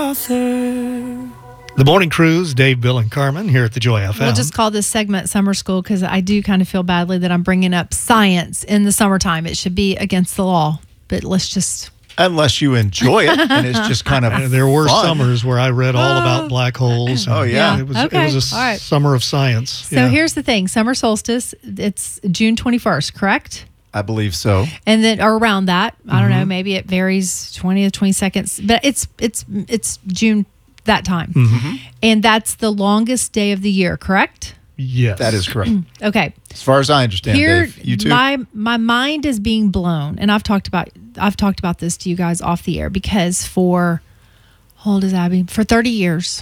author. The Morning Cruise, Dave, Bill, and Carmen here at the Joy FM. We'll just call this segment Summer School because I do kind of feel badly that I'm bringing up science in the summertime. It should be against the law, but let's just... Unless you enjoy it, and it's just kind of There were fun. summers where I read all about black holes. Oh, yeah. It was Okay. it was a All right. summer of science. So here's the thing. Summer solstice, it's June 21st, correct? I believe so. And then or around that. I don't know. Maybe it varies 20 to 22nd. But it's June that time. And that's the longest day of the year, correct? Yes. That is correct. Okay. As far as I understand, Here, Dave. You too? my mind is being blown, and I've talked about this to you guys off the air because for how old is Abby? For 30 years,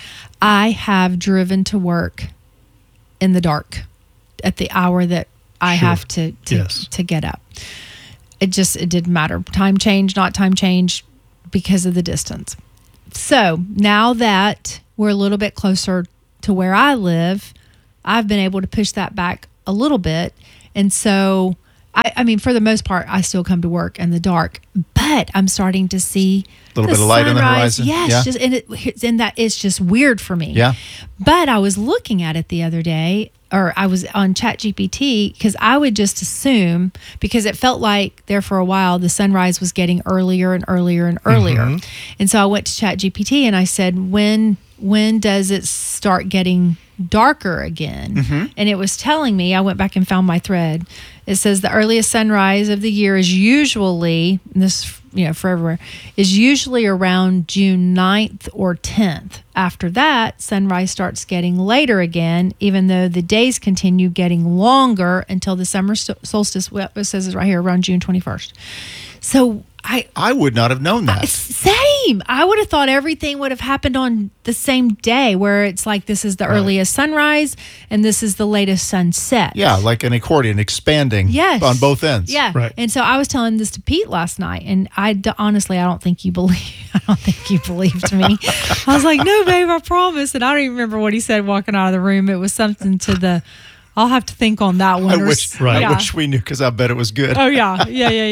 I have driven to work in the dark at the hour that I Sure. have to Yes. get up. It didn't matter. Time change, not time change, because of the distance. So now that we're a little bit closer to where I live, I've been able to push that back a little bit. And so, I mean, for the most part, I still come to work in the dark, but I'm starting to see A little bit of light on the sunrise. horizon. Yes, Yeah. and that it's just weird for me. Yeah. But I was looking at it the other day, or I was on ChatGPT, because I would just assume, because it felt like there for a while, the sunrise was getting earlier and earlier and earlier. And so I went to ChatGPT and I said, when does it start getting darker again? And it was telling me, I went back and found my thread. It says the earliest sunrise of the year is usually, and this, for everywhere, is usually around June 9th or 10th. After that, sunrise starts getting later again, even though the days continue getting longer until the summer solstice. Well, it says it right here, around June 21st. So I would not have known that. same. I would have thought everything would have happened on the same day, where it's like this is the earliest sunrise and this is the latest sunset. Yeah, like an accordion expanding on both ends. Yeah. Right. And so I was telling this to Pete last night, and honestly, I don't think you believed me. I was like, no, babe, I promise. And I don't even remember what he said walking out of the room. It was something to the, I'll have to think on that one. I wish we knew, because I bet it was good. Oh yeah.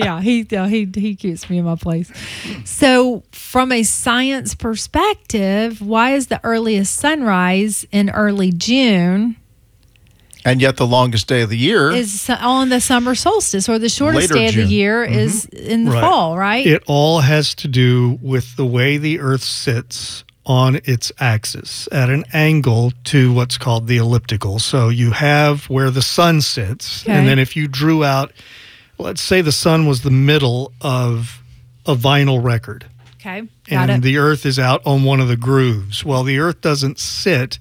He keeps me in my place. So from a science perspective, why is the earliest sunrise in early June And yet the longest day of the year is on the summer solstice, or the shortest Later day of the June. year is in the Right. fall, right? It all has to do with the way the Earth sits on its axis at an angle to what's called the elliptical. So you have where the sun sits, Okay. and then if you drew out, let's say the sun was the middle of a vinyl record, Okay, got and it. the Earth is out on one of the grooves. Well, the Earth doesn't sit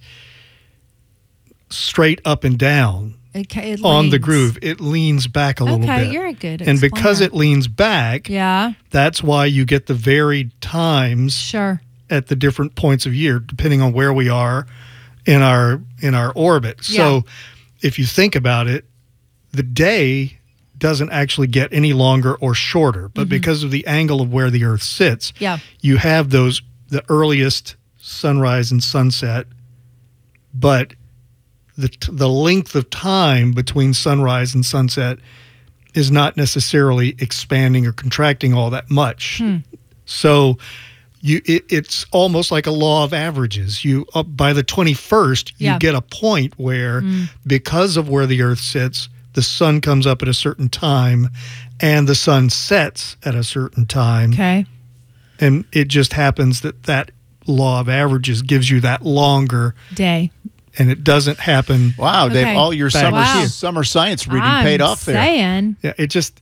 straight up and down Okay, it on the leans. groove. It leans back a little Okay, bit. you're a good And because explainer. it leans back, Yeah, that's why you get the varied times sure. at the different points of year, depending on where we are in our orbit. So if you think about it, the day doesn't actually get any longer or shorter, but because of the angle of where the Earth sits, Yeah. you have the earliest sunrise and sunset, but the length of time between sunrise and sunset is not necessarily expanding or contracting all that much. So it's almost like a law of averages. You by the 21st, you Yeah. get a point where because of where the Earth sits, the sun comes up at a certain time and the sun sets at a certain time. Okay. And it just happens that law of averages gives you that longer, Day. and it doesn't happen. Wow, Dave, Okay. all your Wow. summer science reading I'm paid off there. saying, Yeah,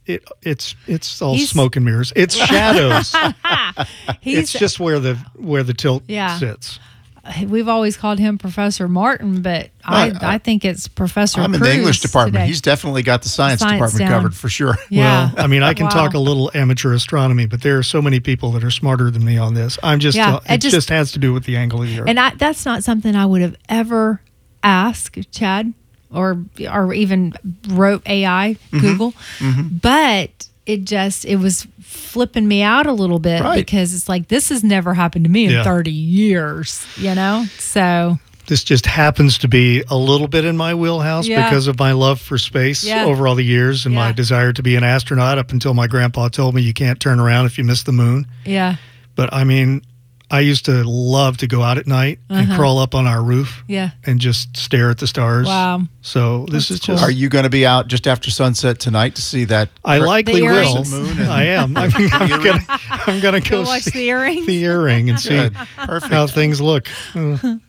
it's all He's- smoke and mirrors. It's shadows. he's, It's just where the tilt Yeah. sits. we've always called him Professor Martin, but I think it's Professor I'm in the Cruz English department. today. He's definitely got the science Science department down. covered for sure. Yeah. Well, I mean, I can Wow. talk a little amateur astronomy, but there are so many people that are smarter than me on this. I'm just, Yeah, it just has to do with the angle of the Earth. And that's not something I would have ever asked Chad or even wrote AI, Google. But it was flipping me out a little bit Right. because it's like, this has never happened to me in Yeah. 30 years, So, This just happens to be a little bit in my wheelhouse Yeah. because of my love for space Yeah. over all the years and my Yeah. desire to be an astronaut up until my grandpa told me you can't turn around if you miss the moon. yeah. But I mean, I used to love to go out at night and crawl up on our roof Yeah. and just stare at the stars. Wow. So this That's is cool. just. Are you going to be out just after sunset tonight to see that? I likely will. crescent moon and- I am. I'm gonna Go go watch see the earrings. the earring and see Good. Perfect. how things look.